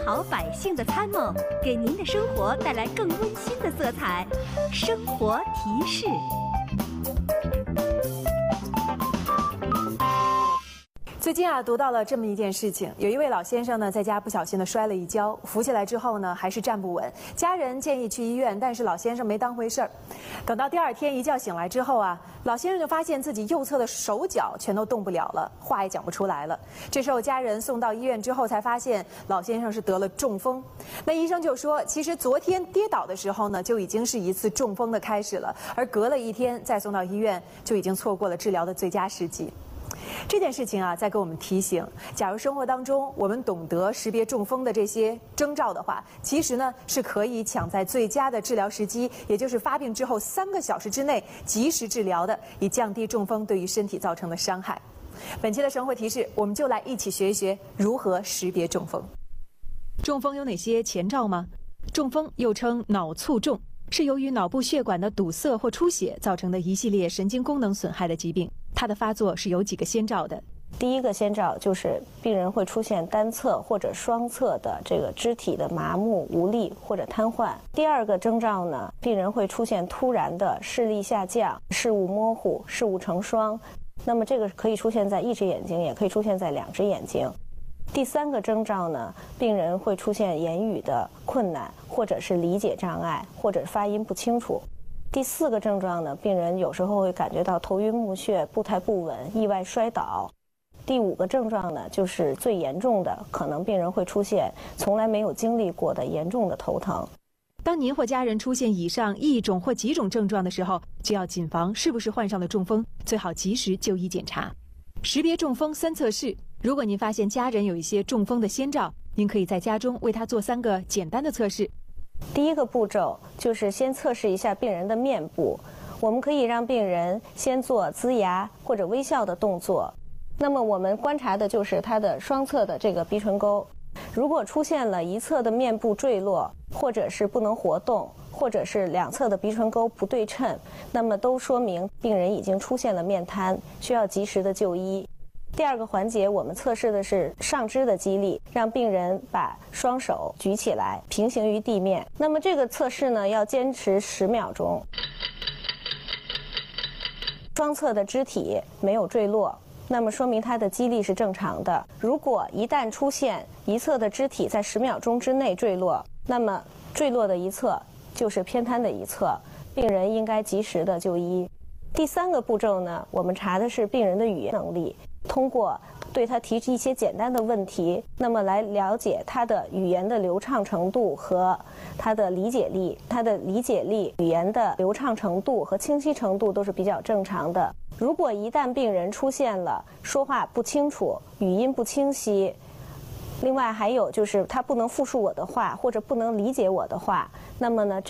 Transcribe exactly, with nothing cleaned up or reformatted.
好百姓的参谋，给您的生活带来更温馨的色彩。生活提示。 最近啊，读到了这么一件事情，有一位老先生呢，在家不小心的摔了一跤，扶起来之后呢，还是站不稳。家人建议去医院，但是老先生没当回事儿。等到第二天一觉醒来之后啊，老先生就发现自己右侧的手脚全都动不了了，话也讲不出来了。这时候家人送到医院之后，才发现老先生是得了中风。那医生就说，其实昨天跌倒的时候呢，就已经是一次中风的开始了，而隔了一天再送到医院，就已经错过了治疗的最佳时机。这件事情啊，在给我们提醒，假如生活当中我们懂得识别中风的这些征兆的话，其实呢是可以抢在最佳的治疗时机，也就是发病之后三个小时之内及时治疗的，以降低中风对于身体造成的伤害。本期的生活提示，我们就来一起学一学如何识别中风。中风有哪些前兆吗？中风又称脑卒中，是由于脑部血管的堵塞或出血造成的一系列神经功能损害的疾病。它的发作是有几个先兆的。 第一个先兆就是病人会出现单侧或者双侧的这个肢体的麻木、无力或者瘫痪。第二个征兆呢，病人会出现突然的视力下降、视物模糊、视物成双。那么这个可以出现在一只眼睛，也可以出现在两只眼睛。第三个征兆呢，病人会出现言语的困难，或者是理解障碍，或者发音不清楚。第四个症状呢，病人有时候会感觉到头晕目眩、步态不稳、意外摔倒。第五个症状呢，就是最严重的，可能病人会出现从来没有经历过的严重的头疼。 当您或家人出现以上一种或几种症状的时候，就要谨防是不是患上了中风，最好及时就医检查。识别中风三测试，如果您发现家人有一些中风的先兆，您可以在家中为他做三个简单的测试。 第一个步骤就是先测试一下病人的面部，我们可以让病人先做呲牙或者微笑的动作。那么我们观察的就是他的双侧的这个鼻唇沟，如果出现了一侧的面部坠落，或者是不能活动，或者是两侧的鼻唇沟不对称，那么都说明病人已经出现了面瘫，需要及时的就医。第二个环节，我们测试的是上肢的肌力，让病人把双手举起来，平行于地面。那么这个测试呢，要坚持十秒钟。双侧的肢体没有坠落，那么说明它的肌力是正常的。如果一旦出现一侧的肢体在十秒钟之内坠落，那么坠落的一侧就是偏瘫的一侧，病人应该及时的就医。第三个步骤呢，我们查的是病人的语言能力，通过对他提出一些简单的问题，那么来了解他的语言的流畅程度和他的理解力。他的理解力、语言的流畅程度和清晰程度都是比较正常的。如果一旦病人出现了说话不清楚、语音不清晰，另外还有就是他不能复述我的话，或者不能理解我的话，那么呢